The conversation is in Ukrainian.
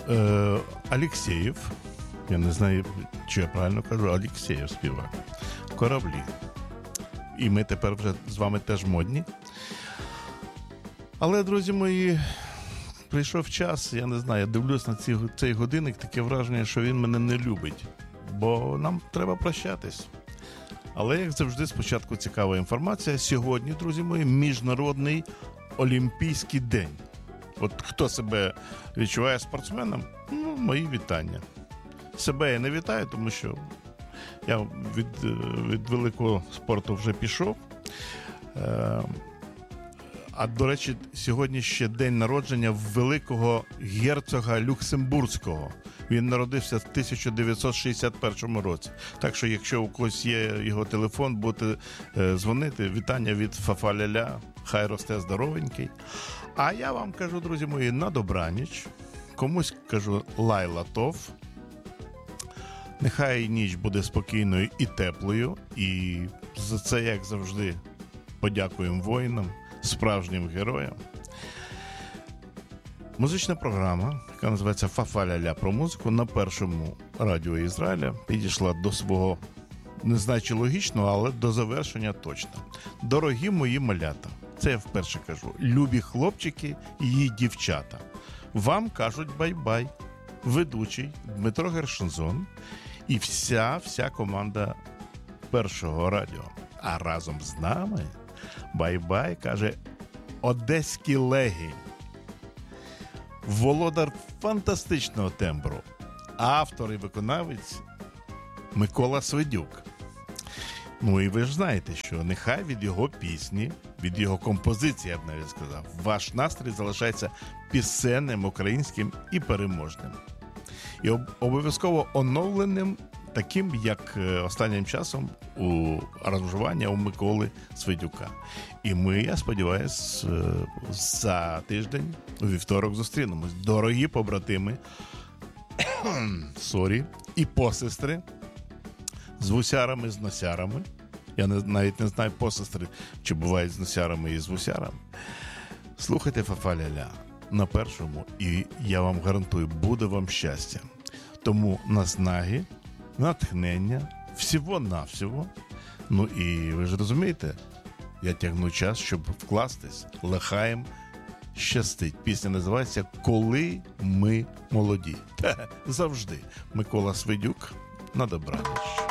Алєксєєв, я не знаю, чи я правильно кажу, Алєксєєв співак. Кораблі. І ми тепер вже з вами теж модні. Але, друзі мої, прийшов час, я не знаю, я дивлюсь на цей годинник, таке враження, що він мене не любить. Бо нам треба прощатись. Але, як завжди, спочатку цікава інформація. Сьогодні, друзі мої, Міжнародний Олімпійський день. От хто себе відчуває спортсменом, мої вітання. Себе я не вітаю, тому що я від великого спорту вже пішов. А, до речі, сьогодні ще день народження великого герцога Люксембурзького. Він народився в 1961 році. Так що, якщо у когось є його телефон, будете дзвонити. Вітання від Фафа-ля-ля. Хай росте здоровенький. А я вам кажу, друзі мої, на добраніч. Комусь кажу лайла тов. Нехай ніч буде спокійною і теплою. І за це, як завжди, подякуємо воїнам, справжнім героям. Музична програма, яка називається «Фафа-ля-ля» про музику, на першому радіо Ізраїля підійшла до свого, не знаю, чи логічного, але до завершення точно. Дорогі мої малята, це я вперше кажу, любі хлопчики і дівчата, вам кажуть бай-бай ведучий Дмитро Гершензон і вся команда першого радіо. А разом з нами бай-бай каже одеський легінь, володар фантастичного тембру, автор і виконавець Микола Свидюк. Ну і ви ж знаєте, що нехай від його пісні, від його композиції, я б навіть сказав, ваш настрій залишається пісенним, українським і переможним. І обов'язково оновленим, таким, як останнім часом у аранжування у Миколи Свидюка. І ми, я сподіваюся, за тиждень, у вівторок зустрінемось. Дорогі побратими, і посестри, з вусярами, з носярами. Я навіть не знаю, посестри, чи бувають з носярами і з вусярами. Слухайте Фафа-ля-ля на першому, і я вам гарантую, буде вам щастя. Тому наснаги, натхнення, всього-навсього. Ну і ви ж розумієте, я тягну час, щоб вкластись. Лехаєм щастить. Пісня називається «Коли ми молоді». Завжди. Микола Свидюк, на добраніч.